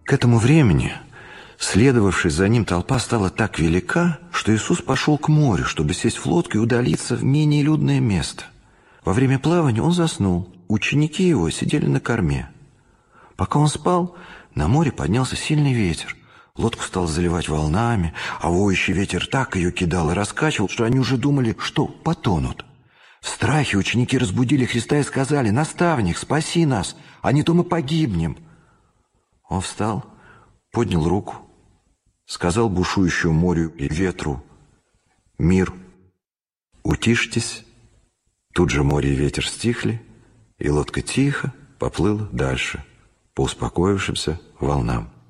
К этому времени следовавшая за ним толпа стала так велика, что Иисус пошел к морю, чтобы сесть в лодку и удалиться в менее людное место. Во время плавания он заснул. Ученики его сидели на корме. Пока он спал, на море поднялся сильный ветер. Лодку стал заливать волнами, а воющий ветер так ее кидал и раскачивал, что они уже думали, что потонут. В страхе ученики разбудили Христа и сказали: «Наставник, спаси нас, а не то мы погибнем». Он встал, поднял руку, сказал бушующему морю и ветру: «Мир, утишьтесь». Тут же море и ветер стихли, и лодка тихо поплыла дальше по успокоившимся волнам.